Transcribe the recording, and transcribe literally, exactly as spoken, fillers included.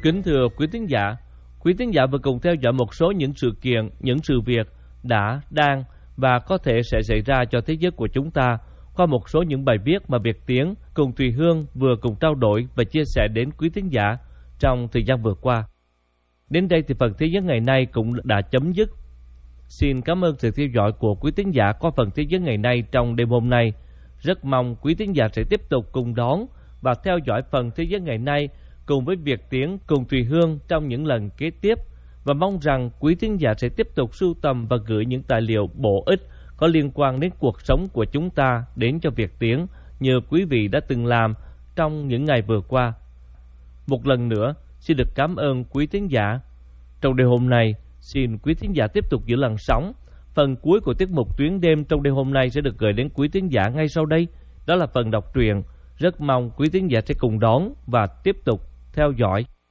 Kính thưa quý tín giả, quý tín giả vừa cùng theo dõi một số những sự kiện, những sự việc đã, đang và có thể sẽ xảy ra cho thế giới của chúng ta qua một số những bài viết mà Việt Tiến cùng Thùy Hương vừa cùng trao đổi và chia sẻ đến quý tín giả trong thời gian vừa qua. Đến đây thì phần thế giới ngày nay cũng đã chấm dứt. Xin cảm ơn sự theo dõi của quý tín giả qua phần thế giới ngày nay trong đêm hôm nay. Rất mong quý tín giả sẽ tiếp tục cùng đón và theo dõi phần thế giới ngày nay cùng với Việt Tiến cùng Thùy Hương trong những lần kế tiếp, và mong rằng quý tín giả sẽ tiếp tục sưu tầm và gửi những tài liệu bổ ích có liên quan đến cuộc sống của chúng ta đến cho Việt Tiến như quý vị đã từng làm trong những ngày vừa qua. Một lần nữa, xin được cảm ơn quý tín giả. Trong đêm hôm nay, xin quý tín giả tiếp tục giữ làn sóng. Phần cuối của tiết mục Tuyến Đêm trong đêm hôm nay sẽ được gửi đến quý tín giả ngay sau đây. Đó là phần đọc truyện. Rất mong quý tín giả sẽ cùng đón và tiếp tục theo dõi.